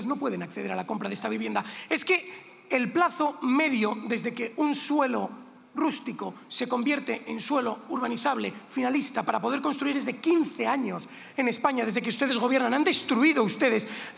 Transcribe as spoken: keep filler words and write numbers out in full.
ellos no pueden acceder a la compra de esta vivienda. Es que el plazo medio desde que un suelo rústico se convierte en suelo urbanizable finalista para poder construir es de quince años en España, desde que ustedes gobiernan. Han destruido ustedes